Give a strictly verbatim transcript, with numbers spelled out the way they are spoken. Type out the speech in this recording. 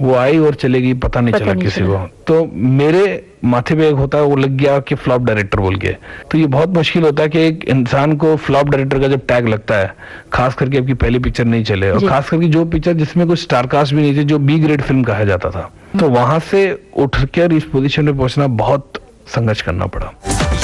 वो आई और चलेगी, पता नहीं चला किसी को। तो मेरे माथे पे एक होता है, वो लग गया कि फ्लॉप डायरेक्टर बोल के। तो ये बहुत मुश्किल होता है कि एक इंसान को फ्लॉप डायरेक्टर का जब टैग लगता है, खास करके आपकी पहली पिक्चर नहीं चले, और खास करके जो पिक्चर जिसमें कोई स्टारकास्ट भी नहीं थी, जो बी ग्रेड फिल्म कहा जाता था, तो वहां से उठ कर इस पोजीशन पे पहुंचना बहुत संघर्ष करना पड़ा।